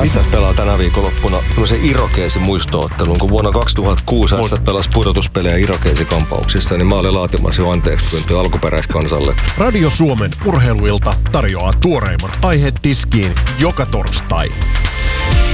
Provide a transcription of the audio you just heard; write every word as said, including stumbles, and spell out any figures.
Ässät pelaa tänä viikonloppuna se Irokeesi muistoottelun, kun vuonna kaksituhattakuusi Ässät pelasi pudotuspelejä Irokeesi-kampauksissa, niin mä olin laatimassa jo anteeksi pyyntöä alkuperäiskansalle. Radio Suomen urheiluilta tarjoaa tuoreimmat aiheet tiskiin joka torstai.